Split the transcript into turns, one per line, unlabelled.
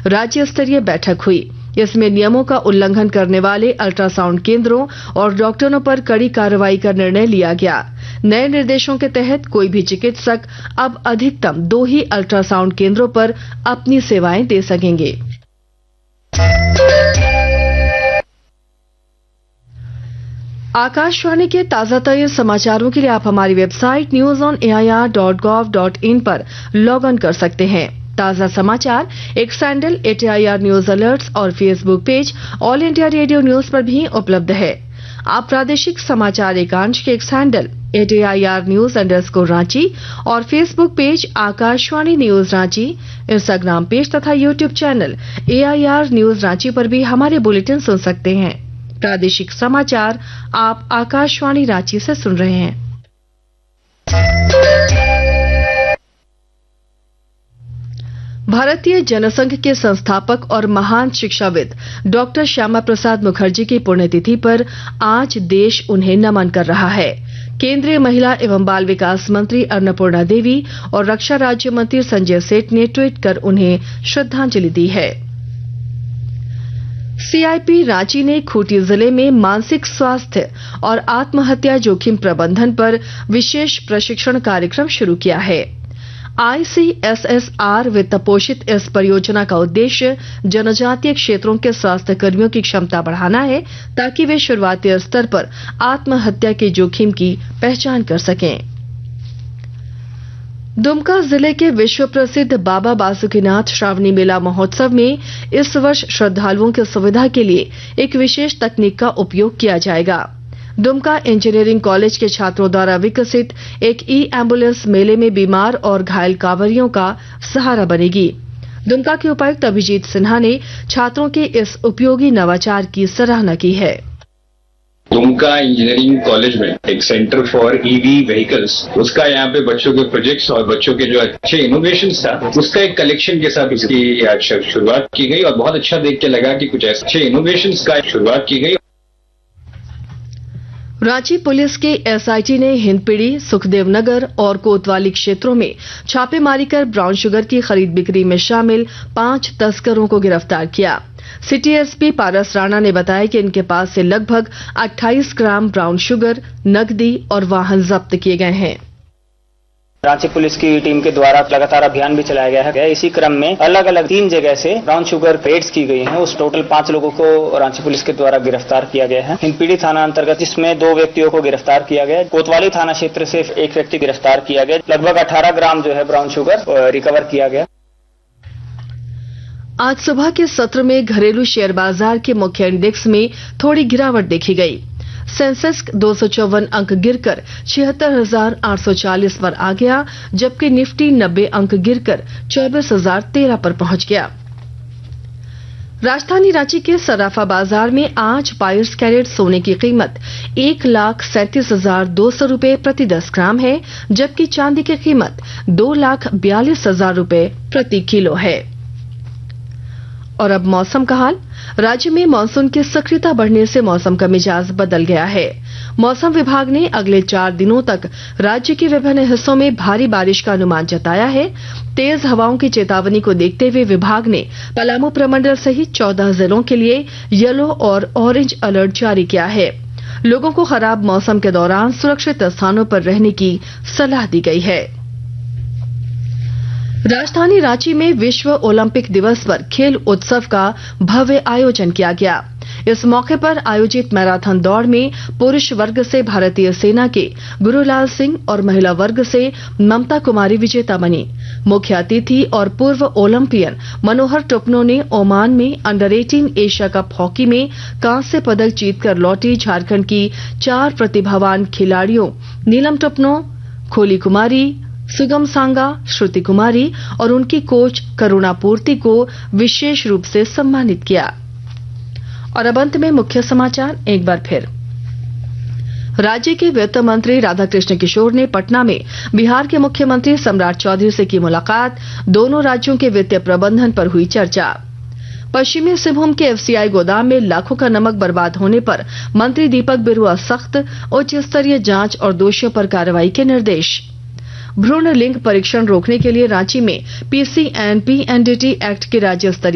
राज्य स्तरीय बैठक हुई। इसमें नियमों का उल्लंघन करने वाले अल्ट्रासाउंड केंद्रों और डॉक्टरों पर कड़ी कार्रवाई का निर्णय लिया गया। नए निर्देशों के तहत कोई भी चिकित्सक अब अधिकतम 2 ही अल्ट्रासाउंड केंद्रों पर अपनी सेवाएं दे सकेंगे। आकाशवाणी के ताजा तरीन समाचारों के लिए आप हमारी वेबसाइट newsonair.gov.in पर लॉग ऑन कर सकते हैं। ताजा समाचार x handle @AIR news alerts और Facebook page all India radio news पर भी उपलब्ध है। आप प्रादेशिक समाचार एकांश के x handle @AIR news _Ranchi और Facebook page Akashvani news Ranchi, Instagram page तथा YouTube channel AIR news Ranchi पर भी हमारे बुलेटिन सुन सकते हैं। प्रादेशिक समाचार आप आकाशवाणी रांची से सुन रहे हैं। भारतीय जनसंघ के संस्थापक और महान शिक्षाविद डॉक्टर श्यामा प्रसाद मुखर्जी की पुण्यतिथि पर आज देश उन्हें नमन कर रहा है। केंद्रीय महिला एवं बाल विकास मंत्री अन्नपूर्णा देवी और रक्षा राज्य मंत्री संजय सेठ ने ट्वीट कर उन्हें श्रद्धांजलि दी है। CIP रांची ने खूंटी जिले में मानसिक स्वास्थ्य और आत्महत्या जोखिम प्रबंधन पर विशेष प्रशिक्षण कार्यक्रम शुरू किया है। ICSSR वित्त पोषित इस परियोजना का उद्देश्य जनजातीय क्षेत्रों के स्वास्थ्य कर्मियों की क्षमता बढ़ाना है ताकि वे शुरुआती स्तर पर आत्महत्या के जोखिम की पहचान कर सकें। दुमका जिले के विश्व प्रसिद्ध बाबा बासुकीनाथ श्रावणी मेला महोत्सव में इस वर्ष श्रद्धालुओं की सुविधा के लिए एक विशेष तकनीक का उपयोग किया जाएगा। दुमका इंजीनियरिंग कॉलेज के छात्रों द्वारा विकसित एक एम्बुलेंस मेले में बीमार और घायल कांवरियों का सहारा बनेगी। दुमका के उपायुक्त अभिजीत सिन्हा ने छात्रों के इस उपयोगी नवाचार की सराहना की है।
दुमका इंजीनियरिंग कॉलेज में एक सेंटर फॉर EV व्हीकल्स, उसका यहाँ पे बच्चों के प्रोजेक्ट्स और बच्चों के जो अच्छे इनोवेशंस था उसका एक कलेक्शन के साथ इसकी आज शुरुआत की गई और बहुत अच्छा देख के लगा कि कुछ अच्छे इनोवेशंस का शुरुआत की गई।
रांची पुलिस के SIT ने हिंदपीढ़ी, सुखदेव नगर और कोतवाली क्षेत्रों में छापेमारी कर ब्राउन शुगर की खरीद बिक्री में शामिल 5 तस्करों को गिरफ्तार किया। सिटी SP पारस राणा ने बताया कि इनके पास से लगभग 28 ग्राम ब्राउन शुगर, नकदी और वाहन जब्त किए गए हैं।
रांची पुलिस की टीम के द्वारा लगातार अभियान भी चलाया गया है। इसी क्रम में अलग अलग 3 जगह से ब्राउन शुगर रेड्स की गई हैं। उस टोटल 5 लोगों को रांची पुलिस के द्वारा गिरफ्तार किया गया है। हिंदपीढ़ी थाना अंतर्गत जिसमें 2 व्यक्तियों को गिरफ्तार किया गया। कोतवाली थाना क्षेत्र से 1 व्यक्ति गिरफ्तार किया गया। लगभग 18 ग्राम जो है ब्राउन शुगर रिकवर किया गया।
आज सुबह के सत्र में घरेलू शेयर बाजार के मुख्य इंडेक्स में थोड़ी गिरावट देखी गई। सेंसेक्स 254 अंक गिरकर 76,840 पर आ गया, जबकि निफ्टी 90 अंक गिरकर 24,013 पर पहुंच गया। राजधानी रांची के सराफा बाजार में आज 22 कैरेट सोने की कीमत 1,37,200 रुपए प्रति 10 ग्राम है, जबकि चांदी की कीमत 2,42,000 रुपए प्रति किलो है। और अब मौसम का हाल। राज्य में मानसून की सक्रियता बढ़ने से मौसम का मिजाज बदल गया है। मौसम विभाग ने अगले 4 दिनों तक राज्य के विभिन्न हिस्सों में भारी बारिश का अनुमान जताया है। तेज हवाओं की चेतावनी को देखते हुए विभाग ने पलामू प्रमंडल सहित 14 जिलों के लिए येलो और ऑरेंज अलर्ट जारी किया है। लोगों को खराब मौसम के दौरान सुरक्षित स्थानों पर रहने की सलाह दी गई है। राजधानी रांची में विश्व ओलंपिक दिवस पर खेल उत्सव का भव्य आयोजन किया गया। इस मौके पर आयोजित मैराथन दौड़ में पुरुष वर्ग से भारतीय सेना के गुरुलाल सिंह और महिला वर्ग से ममता कुमारी विजेता बनी। मुख्य अतिथि और पूर्व ओलंपियन मनोहर टुपनो ने ओमान में अंडर 18 एशिया कप हॉकी में कांस्य पदक जीतकर लौटी झारखंड की 4 प्रतिभावान खिलाड़ियों नीलम टुपनो, खोली कुमारी, सुगम सांगा, श्रुति कुमारी और उनकी कोच करुणा पूर्ति को विशेष रूप से सम्मानित किया। और अब अंत में मुख्य समाचार एक बार फिर। राज्य के वित्त मंत्री राधाकृष्ण किशोर ने पटना में बिहार के मुख्यमंत्री सम्राट चौधरी से की मुलाकात। दोनों राज्यों के वित्तीय प्रबंधन पर हुई चर्चा। पश्चिमी सिंहभूम के FCI गोदाम में लाखों का नमक बर्बाद होने पर मंत्री दीपक बिरुआ सख्त, उच्च स्तरीय जांच और दोषियों पर कार्रवाई के निर्देश। भ्रूण लिंग परीक्षण रोकने के लिए रांची में PC and PNDT एक्ट की राज्य स्तरीय